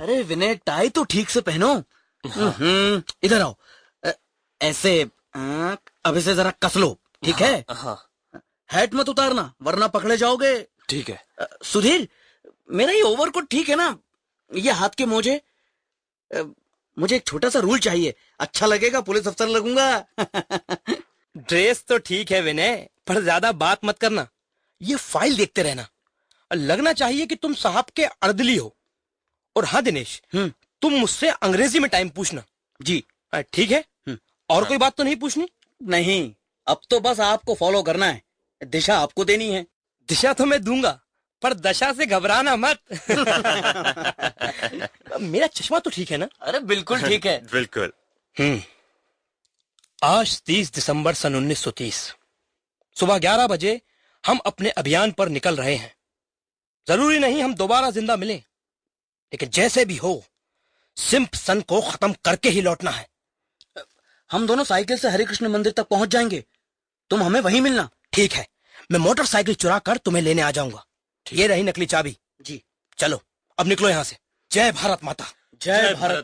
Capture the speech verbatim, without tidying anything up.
अरे विनय, टाई तो ठीक से पहनो। हाँ। इधर आओ। ऐसे आ, अब इसे जरा कस लो, ठीक है? हाँ। हैट मत उतारना वरना पकड़े जाओगे। ठीक है। सुधीर, मेरा ये ओवरकोट ठीक है ना? ये हाथ के मोजे, मुझे एक छोटा सा रूल चाहिए, अच्छा लगेगा पुलिस अफसर लगूंगा। ड्रेस तो ठीक है विनय, पर ज्यादा बात मत करना। ये फाइल देखते रहना। लगना चाहिए कि तुम साहब के अर्दली हो। और हाँ दिनेश, तुम मुझसे अंग्रेजी में टाइम पूछना। जी ठीक है? और कोई बात तो नहीं पूछनी? नहीं, अब तो बस आपको फॉलो करना है, दिशा आपको देनी है। दिशा तो मैं दूंगा, पर दशा से घबराना मत। मेरा चश्मा तो ठीक है ना? अरे बिल्कुल ठीक है। बिल्कुल। हम्म आज तीस दिसंबर सन उन्नीस सौ तीस सुबह ग्यारह बजे हम अपने अभियान पर निकल रहे हैं। जरूरी नहीं हम दोबारा जिंदा मिलें, लेकिन जैसे भी हो सिम्पसन को खत्म करके ही लौटना है। हम दोनों साइकिल से हरे कृष्ण मंदिर तक पहुंच जाएंगे, तुम हमें वहीं मिलना। ठीक है, मैं मोटरसाइकिल चुरा कर तुम्हें लेने आ जाऊंगा। ये रही नकली चाबी। जी चलो अब निकलो यहाँ से। जय भारत माता। जय भारत।